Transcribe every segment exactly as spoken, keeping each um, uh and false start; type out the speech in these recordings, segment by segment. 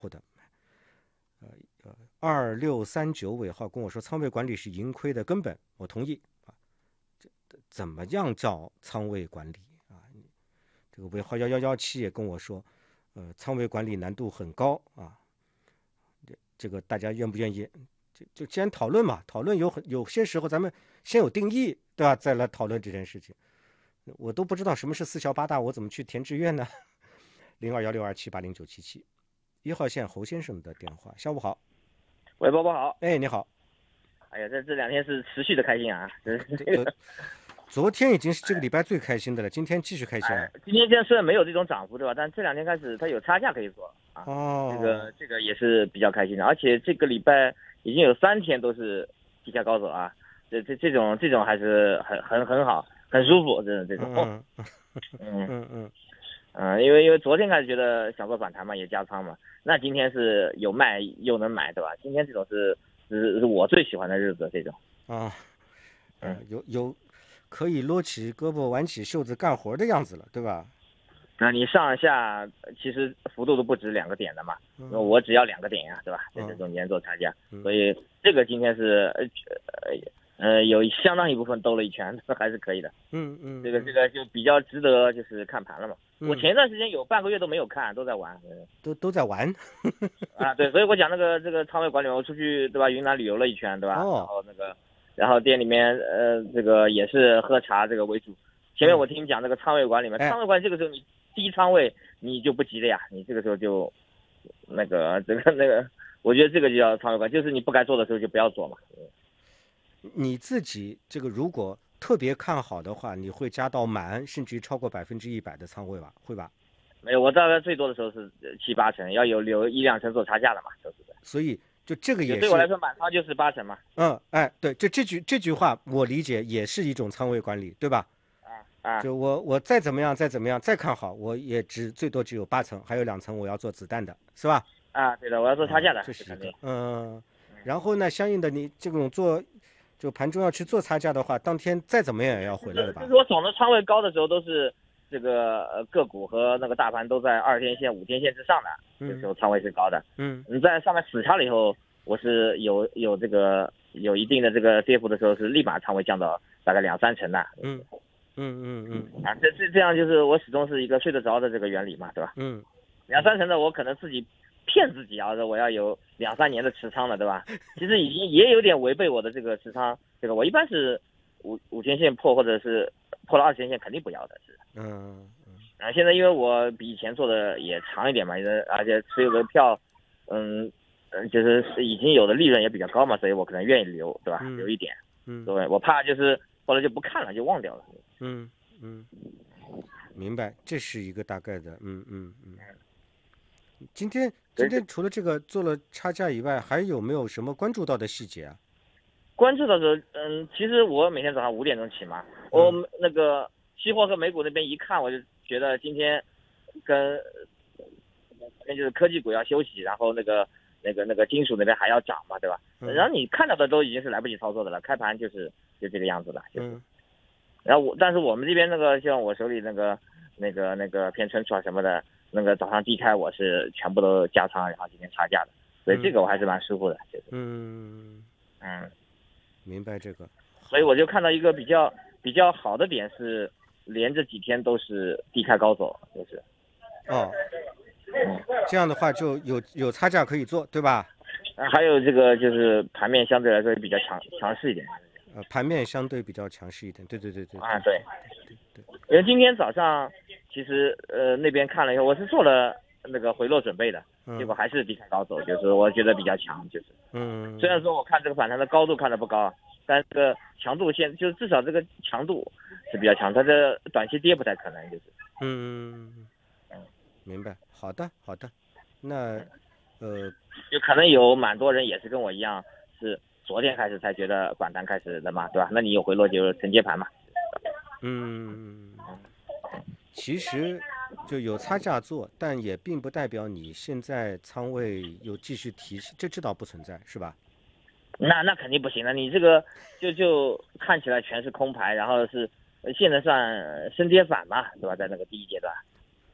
的。呃呃，二六三九尾号跟我说，仓位管理是盈亏的根本，我同意啊。这怎么样叫仓位管理啊？这个尾号幺幺幺七也跟我说，呃，仓位管理难度很高啊。这这个大家愿不愿意？就就既然讨论嘛，讨论有很有些时候咱们先有定义，对吧？再来讨论这件事情。我都不知道什么是四小八大，我怎么去填志愿呢？零二幺六二七八零九七七，一号线侯先生的电话。下午好。 喂，包包好。 哎，你好。 哎呀，这这两天是持续的开心啊！这个昨天已经是这个礼拜最开心的了，今天继续开心啊！ 哎、今天虽然没有这种涨幅，对吧？但这两天开始它有差价可以做啊。 哦， 这个这个也是比较开心的，而且这个礼拜已经有三天都是低开高走啊，这这这种这种还是很很很好，很舒服，这种这种。 嗯嗯嗯嗯嗯，因为因为昨天开始觉得想做反弹嘛，也加仓嘛，那今天是有卖又能买，对吧？今天这种是是是我最喜欢的日子，这种。 啊， 嗯， 有有可以撸起胳膊挽起袖子干活的样子了，对吧？ 那你上下其实幅度都不止两个点的嘛，那、嗯、我只要两个点呀、啊，对吧？在这中间做差价， 嗯、 所以这个今天是呃呃有相当一部分兜了一圈，还是可以的。 嗯嗯， 这个这个就比较值得就是看盘了嘛。 嗯、 我前一段时间有半个月都没有看，都在玩， 都都在玩。 啊，对，所以我讲那个这个仓位管理，我出去对吧，云南旅游了一圈，对吧？ 哦、 然后那个，然后店里面呃这个也是喝茶这个为主。前面我听你讲这个仓位管理嘛， 嗯、 仓位管理这个时候你低仓位你就不急了呀，你这个时候就那个这个那个，我觉得这个就叫仓位管理，就是你不该做的时候就不要做嘛。 你自己这个如果特别看好的话，你会加到满，甚至于超过百分之一百的仓位吧？会吧？ 没有，我大概最多的时候是七八成，要有留一两成做差价的嘛，就是。 所以就这个也是对我来说，满仓就是八成嘛。 嗯，哎，对，这这句这句话我理解也是一种仓位管理，对吧？ 啊啊， 就我我再怎么样再怎么样再看好，我也只最多只有八层，还有两层我要做子弹的，是吧？ 啊，对的，我要做差价的， 啊、这是一个嗯。 嗯，然后呢，相应的你这种做。就盘中要去做差价的话，当天再怎么样也要回来的吧？ 就是我总的仓位高的时候都是这个呃个股和那个大盘都在二天线、五天线之上的，这时候仓位是高的。 嗯， 你在上面死叉了以后，我是有有这个有一定的这个跌幅的时候，是立马仓位降到大概两三成的。 嗯嗯嗯嗯啊，这这这样就是我始终是一个睡得着的这个原理嘛，对吧？ 嗯， 两三成的我可能自己骗自己啊，我要有两三年的持仓了，对吧？其实已经也有点违背我的这个持仓，这个我一般是五五天线破或者是破了二十天线肯定不要的，是。 嗯嗯。 啊，现在因为我比以前做的也长一点嘛，而且持有的票，嗯嗯，就是已经有的利润也比较高嘛，所以我可能愿意留，对吧？ 嗯、 留一点， 嗯， 对，我怕就是后来就不看了，就忘掉了。 嗯嗯，明白，这是一个大概的，嗯嗯嗯。今天今天除了这个做了差价以外，还有没有什么关注到的细节啊？ 关注到的，嗯，其实我每天早上五点钟起嘛，我那个期货和美股那边一看，我就觉得今天跟跟就是科技股要休息，然后那个那个那个金属那边还要涨嘛，对吧？ 嗯、 然后你看到的都已经是来不及操作的了，开盘就是就这个样子了，就是。 嗯、 然后我但是我们这边那个像我手里那个那个那个偏春储啊什么的，那个早上低开我是全部都加仓，然后今天差价的，所以这个我还是蛮舒服的，就是。 嗯嗯。 明白这个， 所以我就看到一个比较比较好的点是，连着几天都是低开高走，就是。 哦，嗯，这样的话就有有差价可以做，对吧？ 啊，还有这个就是盘面相对来说也比较强强势一点。 呃，盘面相对比较强势一点，对对对对。 啊，对。 对对。 因为今天早上其实呃那边看了以后，我是做了那个回落准备的， 嗯、 结果还是低开高走，就是我觉得比较强，就是。 嗯。 虽然说我看这个反弹的高度看得不高，但这个强度现就是至少这个强度是比较强，它这短期跌不太可能，就是。 嗯嗯，明白。好的好的，那呃， 就可能有蛮多人也是跟我一样，是昨天开始才觉得反弹开始的嘛，对吧？那你有回落就承接盘嘛。 嗯，其实就有差价做，但也并不代表你现在仓位有继续提，这这倒不存在，是吧？ 那那肯定不行了，你这个就就看起来全是空牌，然后是现在算升跌反嘛，对吧？在那个第一阶段。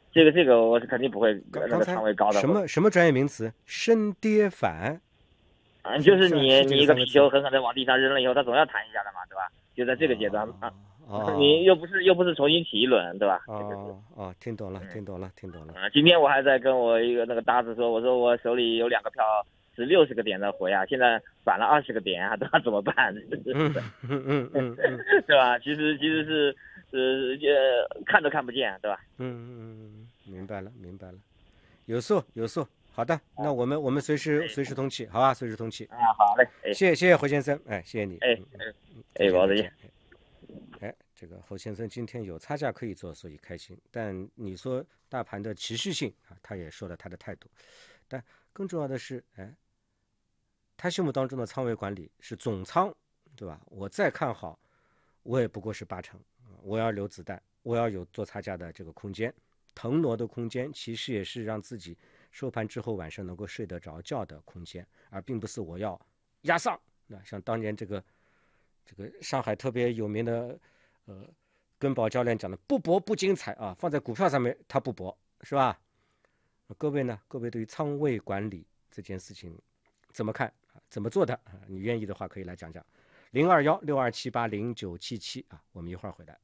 这个这个我是肯定不会那刚才个仓位高的。 什么什么专业名词？升跌反？ 啊，就是你是是这个你一个三个字皮球狠狠的往地上扔了以后，它总要弹一下的嘛，对吧？就在这个阶段啊， 哦你又不是又不是重新起一轮，对吧？ 哦哦，听懂了，听懂了，听懂了。 啊，今天我还在跟我一个那个搭子说，我说我手里有两个票是六十个点的回啊，现在反了二十个点啊，对吧？怎么办？ 嗯嗯嗯嗯， 对吧？其实其实是是呃看都看不见，对吧？ 嗯嗯嗯，明白了明白了，有数有数。好的，那我们我们随时随时通气，好吧？随时通气。 啊，好嘞，哎， 谢谢谢谢侯先生，哎，谢谢你。 哎哎哎，我再见。 哎，这个侯先生今天有差价可以做，所以开心。但你说大盘的持续性啊，他也说了他的态度。但更重要的是，哎，他心目当中的仓位管理是总仓，对吧？我再看好，我也不过是八成，我要留子弹，我要有做差价的这个空间，腾挪的空间，其实也是让自己收盘之后晚上能够睡得着觉的空间，而并不是我要压上。那像当年这个这个上海特别有名的呃根宝教练讲的，不搏不精彩啊，放在股票上面他不搏，是吧？各位呢，各位对于仓位管理这件事情怎么看啊？怎么做的啊？你愿意的话可以来讲讲。零二幺六二七八零九七七啊，我们一会儿回来。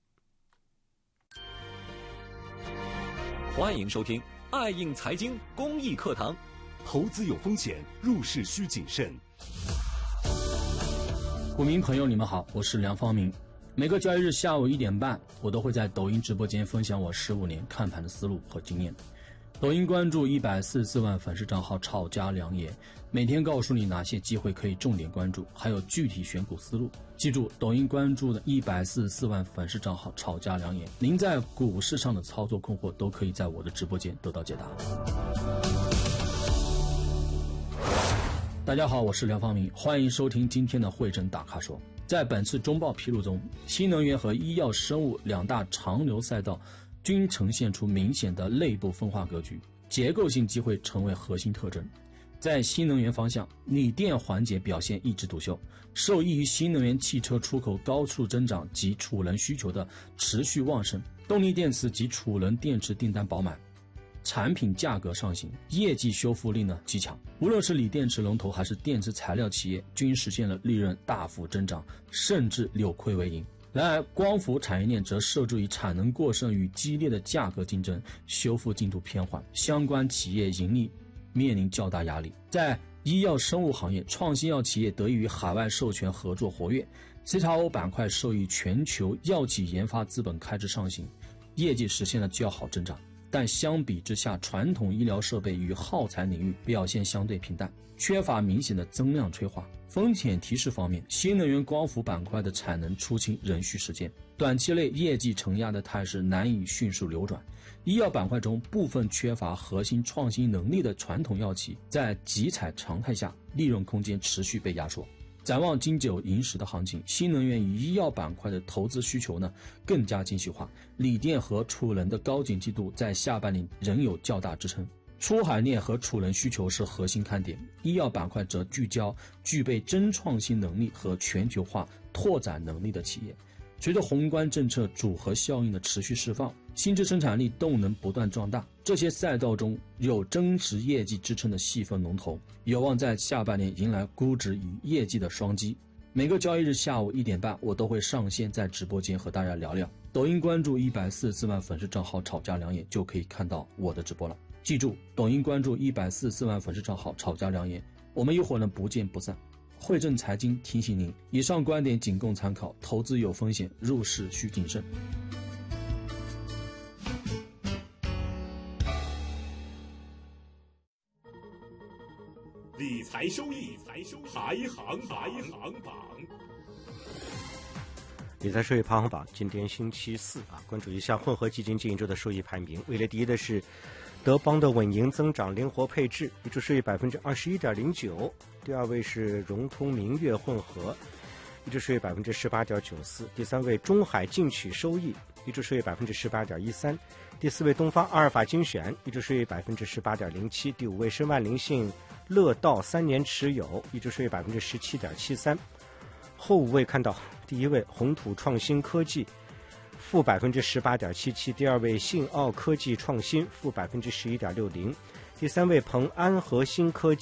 欢迎收听爱应财经公益课堂。 投资有风险，入市需谨慎。 股民朋友，你们好，我是梁方明。每个交易日下午一点半，我都会在抖音直播间分享我十五年看盘的思路和经验。抖音关注一百四十四万粉丝账号炒家良言，每天告诉你哪些机会可以重点关注，还有具体选股思路。记住，抖音关注的一百四十四万粉丝账号炒家良言，您在股市上的操作困惑都可以在我的直播间得到解答。大家好，我是梁方明，欢迎收听今天的汇诊大咖说。在本次中报披露中，新能源和医药生物两大长流赛道均呈现出明显的内部分化格局，结构性机会成为核心特征。在新能源方向，锂电环节表现一枝独秀，受益于新能源汽车出口高速增长及储能需求的持续旺盛，动力电池及储能电池订单饱满，产品价格上行，业绩修复力呢极强。无论是锂电池龙头还是电池材料企业，均实现了利润大幅增长，甚至扭亏为盈。然而，光伏产业链则受制于产能过剩与激烈的价格竞争，修复进度偏缓，相关企业盈利面临较大压力。在医药生物行业，创新药企业得益于海外授权合作活跃 ，C X O 板块受益全球药企研发资本开支上行，业绩实现了较好增长。但相比之下，传统医疗设备与耗材领域表现相对平淡，缺乏明显的增量催化。风险提示方面，新能源光伏板块的产能出清仍需时间，短期内业绩承压的态势难以迅速扭转。医药板块中部分缺乏核心创新能力的传统药企，在集采常态下，利润空间持续被压缩。展望金九银十的行情，新能源与医药板块的投资需求呢更加精细化，锂电和储能的高景气度在下半年仍有较大支撑。出海链和储能需求是核心看点，医药板块则聚焦具备真创新能力和全球化拓展能力的企业。随着宏观政策组合效应的持续释放，新质生产力动能不断壮大，这些赛道中有真实业绩支撑的细分龙头，有望在下半年迎来估值与业绩的双击。每个交易日下午一点半，我都会上线在直播间和大家聊聊。抖音关注一百四十四万粉丝账号炒家良言，就可以看到我的直播了。记住，抖音关注一百四十四万粉丝账号炒家良言，我们一会儿呢不见不散。汇正财经提醒您，以上观点仅供参考，投资有风险，入市需谨慎。 理财收益，排行排行榜。 理财收益排行榜，今天星期四啊，关注一下混合基金近一周的收益排名。位列第一的是德邦的稳赢增长灵活配置，一周收益百分之二十一点零九。第二位是融通明月混合，一周收益百分之十八点九四。第三位中海进取收益，一周收益百分之十八点一三。第四位东方阿尔法精选，一周收益百分之十八点零七。第五位是万灵信乐道三年持有，一周收益百分之十七点七三。后五位看到第一位宏土创新科技， 负百分之十八点七七，第二位信奥科技创新负百分之十一点六零，第三位鹏安核心科技